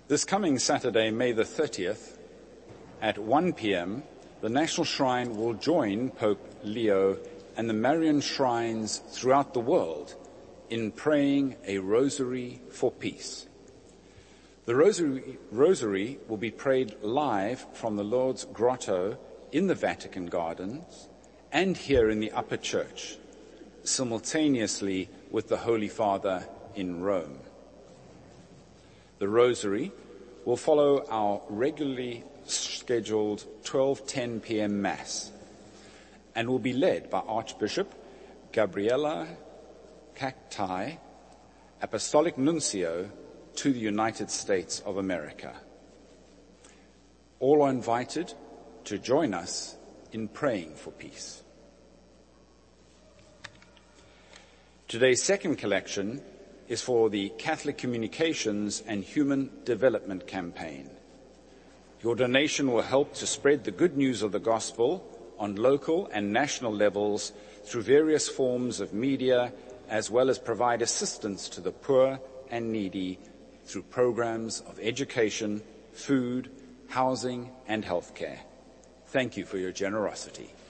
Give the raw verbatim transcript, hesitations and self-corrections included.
This coming Saturday, May the thirtieth, at one p.m., the National Shrine will join Pope Leo and the Marian shrines throughout the world in praying a rosary for peace. The rosary, rosary will be prayed live from the Lord's Grotto in the Vatican Gardens and here in the Upper Church, simultaneously with the Holy Father in Rome. The rosary will follow our regularly scheduled twelve ten p.m. Mass and will be led by Archbishop Gabriella Cacti, Apostolic Nuncio to the United States of America. All are invited to join us in praying for peace. Today's second collection is for the Catholic Communications and Human Development Campaign. Your donation will help to spread the good news of the gospel on local and national levels through various forms of media, as well as provide assistance to the poor and needy through programs of education, food, housing, and healthcare. Thank you for your generosity.